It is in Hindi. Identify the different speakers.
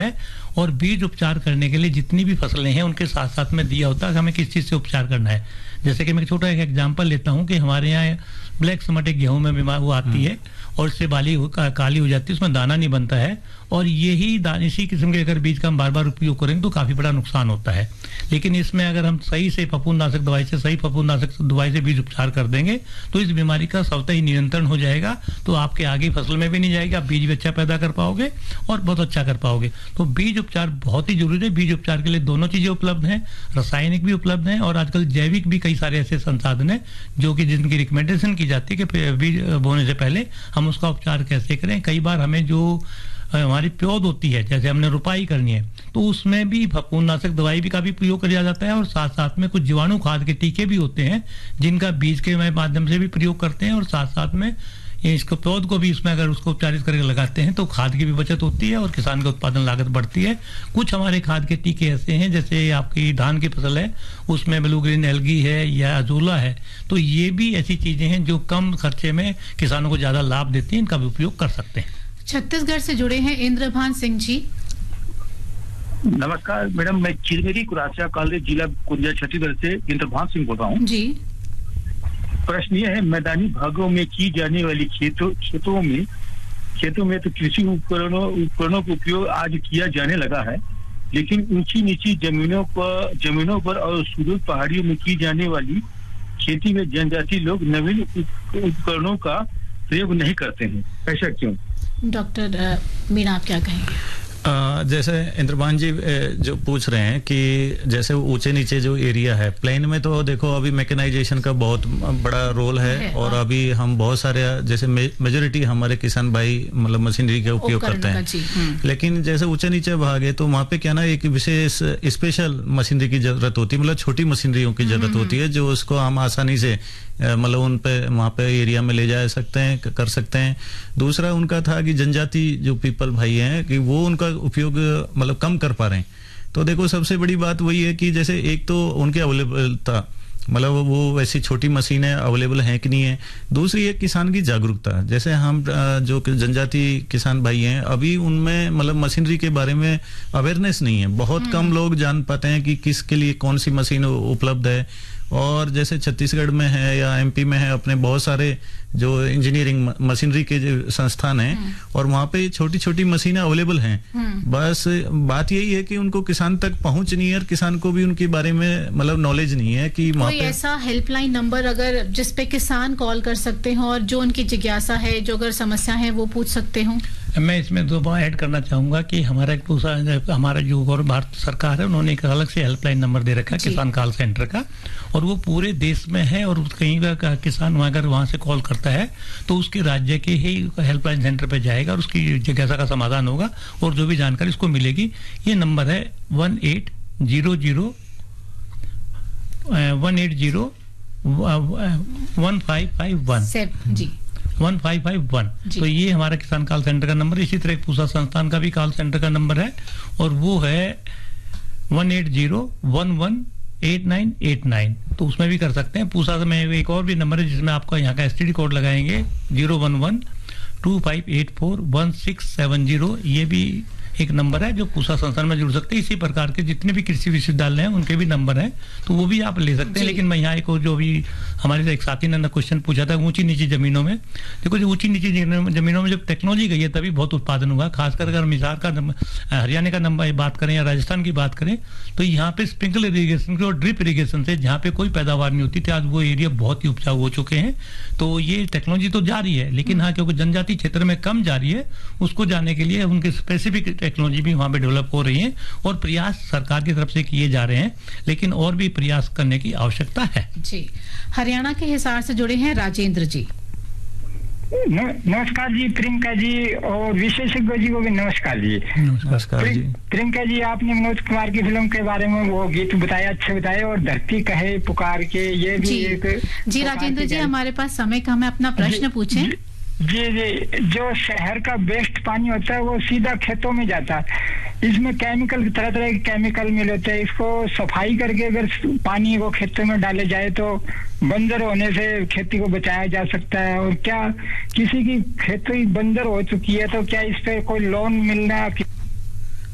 Speaker 1: है। और बीज उपचार करने के लिए जितनी भी फसलें हैं उनके साथ साथ में दिया होता है हमें किस चीज़ से उपचार करना है। जैसे कि मैं छोटा एक एग्जांपल लेता हूं कि हमारे यहाँ ब्लैक स्मट एक गेहूं में बीमार वो आती है और इससे बाली काली हो जाती है, उसमें दाना नहीं बनता है। और यही इसी किस्म के अगर बीज का हम बार बार उपयोग करेंगे तो काफ़ी बड़ा नुकसान होता है। लेकिन इसमें अगर हम सही से फफूंदनाशक दवाई से सही फफूंदनाशक दवाई से बीज उपचार कर देंगे तो इस बीमारी का स्वतः ही नियंत्रण हो जाएगा। तो आपके आगे फसल में भी नहीं जाएगी, आप बीज भी अच्छा पैदा कर पाओगे और बहुत अच्छा कर पाओगे। तो बीज उपचार बहुत ही जरूरी है। बीज उपचार के लिए दोनों चीजें उपलब्ध हैं, रासायनिक भी उपलब्ध हैं और आजकल जैविक भी कई सारे ऐसे संसाधन हैं जो कि जिनकी रिकमेंडेशन की जाती है कि बीज बोने से पहले हम उसका उपचार कैसे करें। कई बार हमें जो हमारी प्योद होती है, जैसे हमने रुपाई करनी है तो उसमें भी फफूंदनाशक दवाई भी का भी प्रयोग किया जाता है और साथ साथ में कुछ जीवाणु खाद के टीके भी होते हैं जिनका बीज के माध्यम से भी प्रयोग करते हैं और साथ साथ में इसको पौध को भी इसमें अगर उसको उपचारित करके लगाते हैं तो खाद की भी बचत होती है और किसान की उत्पादन लागत बढ़ती है। कुछ हमारे खाद के टीके ऐसे हैं जैसे आपकी धान की फसल है उसमें ब्लू ग्रीन एल्गी है या अजोला है, तो ये भी ऐसी चीजें हैं जो कम खर्चे में किसानों को ज्यादा लाभ देती हैं, इनका भी उपयोग कर सकते हैं।
Speaker 2: छत्तीसगढ़ से जुड़े हैं इंद्रभान सिंह जी।
Speaker 3: नमस्कार मैडम, मैं चिरमेरी कुरासिया कॉलेज जिला कुरिया छत्तीसगढ़ से इंद्रभान सिंह बोल रहा हूँ जी। प्रश्न यह है, मैदानी भागों में की जाने वाली खेतों में तो कृषि उपकरणों का उपयोग आज किया जाने लगा है, लेकिन ऊंची नीची जमीनों पर और सुदूर पहाड़ियों में की जाने वाली खेती में जनजाति लोग नवीन उपकरणों का प्रयोग नहीं करते हैं, ऐसा क्यों?
Speaker 2: डॉक्टर मीणा आप क्या कहेंगे?
Speaker 4: जैसे इंद्रभान जी जो पूछ रहे हैं कि जैसे ऊंचे नीचे जो एरिया है प्लेन में, तो देखो अभी मैकेनाइजेशन का बहुत बड़ा रोल है और अभी हम बहुत सारे जैसे मेजोरिटी हमारे किसान भाई मतलब मशीनरी का उपयोग करते हैं। लेकिन जैसे ऊंचे नीचे भाग है तो वहाँ पे क्या ना एक विशेष स्पेशल मशीनरी की जरूरत होती है, मतलब छोटी मशीनरियों की जरूरत होती है जो उसको हम आसानी से मतलब उन पे वहाँ पे एरिया में ले जा सकते हैं, कर सकते हैं। दूसरा उनका था कि जनजाति जो पीपल भाई हैं कि वो उनका उपयोग मतलब कम कर पा रहे हैं। तो देखो सबसे बड़ी बात वही है कि जैसे एक तो उनके अवेलेबल था, मतलब वो वैसी छोटी मशीनें अवेलेबल हैं कि नहीं है। दूसरी एक किसान की जागरूकता, जैसे हम जो जनजाति किसान भाई हैं अभी उनमें मतलब मशीनरी के बारे में अवेयरनेस नहीं है, बहुत कम लोग जान पाते हैं कि किसके लिए कौन सी मशीन उपलब्ध है। और जैसे छत्तीसगढ़ में है या एमपी में है अपने बहुत सारे जो इंजीनियरिंग मशीनरी के जो संस्थान हैं और वहाँ पे छोटी छोटी मशीनें अवेलेबल हैं। बस बात यही है कि उनको किसान तक पहुंच नहीं है और किसान को भी उनके बारे में मतलब नॉलेज नहीं है कि वहाँ पे
Speaker 2: ऐसा हेल्पलाइन नंबर अगर जिसपे किसान कॉल कर सकते हो और जो उनकी जिज्ञासा है, जो अगर समस्या है वो पूछ सकते हो।
Speaker 1: मैं इसमें दो बात ऐड करना चाहूंगा कि हमारा जो भारत सरकार है उन्होंने एक अलग से हेल्पलाइन नंबर दे रखा है किसान कॉल सेंटर का, और वो पूरे देश में है और कहीं का किसान अगर वहां से कॉल करता है तो उसके राज्य के ही हेल्पलाइन सेंटर पे जाएगा और उसकी जिज्ञासा का समाधान होगा और जो भी जानकारी उसको मिलेगी। ये नंबर है 18001801551
Speaker 2: जी
Speaker 1: 1551। तो ये हमारा किसान कॉल सेंटर का नंबर। इसी तरह पूसा संस्थान का भी कॉल सेंटर का नंबर है और वो है 180118989। तो उसमें भी कर सकते हैं। पूसा में एक और भी नंबर है जिसमें आपका यहाँ का STD कोड लगाएंगे 01125841670। ये भी एक नंबर है जो पूसा संस्थान में जुड़ सकते हैं। इसी प्रकार के जितने भी कृषि विश्वविद्यालय हैं उनके भी नंबर हैं, तो वो भी आप ले सकते हैं। लेकिन मैं यहाँ एक जो भी हमारे एक साथी ने क्वेश्चन पूछा था ऊंची नीची जमीनों में, देखो जो ऊंची नीची जमीनों में जब टेक्नोलॉजी गई है तभी बहुत उत्पादन हुआ। खासकर अगर मिसाल का हरियाणा का नंबर बात करें या राजस्थान की बात करें तो यहाँ पे स्प्रिंकलर इरीगेशन और ड्रिप इरीगेशन से जहाँ पे कोई पैदावार नहीं होती थी आज वो एरिया बहुत ही उपजाऊ हो चुके हैं। तो ये टेक्नोलॉजी तो जा रही है, लेकिन हाँ क्योंकि जनजातीय क्षेत्र में कम जा रही है उसको जाने के लिए उनके स्पेसिफिक टेक्नोलॉजी भी वहां पे डेवलप हो रही है और प्रयास सरकार की तरफ से किए जा रहे हैं, लेकिन और भी प्रयास करने की आवश्यकता है
Speaker 2: जी। हरियाणा के हिसार से जुड़े हैं राजेंद्र जी।
Speaker 5: नमस्कार जी प्रियंका जी और विशेषज्ञ जी को भी नमस्कार जी।
Speaker 4: नमस्कार जी।
Speaker 5: प्रियंका जी आपने मनोज कुमार की फिल्म के बारे में वो गीत बताया, अच्छे बताए, और धरती कहे पुकार के ये भी एक
Speaker 2: जी। राजेंद्र जी हमारे पास समय कम है, अपना प्रश्न पूछें।
Speaker 5: जी जो शहर का वेस्ट पानी होता है वो सीधा खेतों में जाता है। इसमें केमिकल तरह तरह के केमिकल मिले होते हैं। इसको सफाई करके अगर पानी को खेतों में डाले जाए तो बंजर होने से खेती को बचाया जा सकता है। और क्या किसी की खेती बंजर हो चुकी है तो क्या इस पे कोई लोन मिलना